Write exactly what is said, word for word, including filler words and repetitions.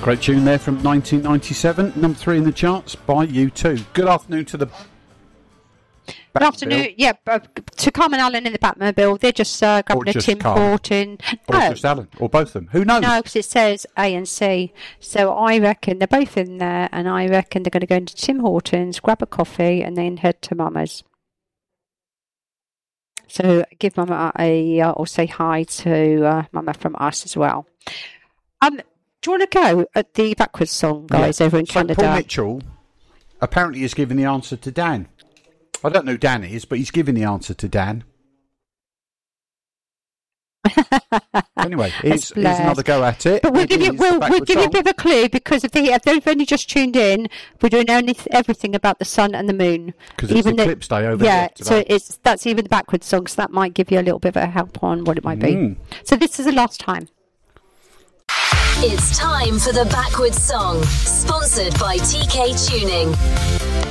Great tune there from nineteen ninety-seven, number three in the charts by U two. Good afternoon to the Good afternoon, yeah, uh, to Carmen Allen in the Batmobile. They're just uh, grabbing a just Tim Carmen. Horton. Or No, just Alan, or both of them. Who knows? no, because it says A and C. So I reckon they're both in there, and I reckon they're going to go into Tim Hortons, grab a coffee, and then head to Mama's. So give Mama a, uh, or say hi to uh, Mama from us as well. Um, do you want to go at the backwards song, guys, Yeah. over in So Canada? Paul Mitchell apparently is giving the answer to Dan. I don't know who Dan is, but he's giving the answer to Dan. Anyway, here's, here's another go at it. But we'll It give you is we'll, the we'll give you a backward bit of a clue because if, they, if they've only just tuned in, we're doing only everything about the sun and the moon. Because it's Even the- Eclipse Day over Yeah, here so today. it's that's even the backwards song, so that might give you a little bit of a help on what it might be. Mm. So this is the last time. It's time for the Backwards Song, sponsored by T K Tuning.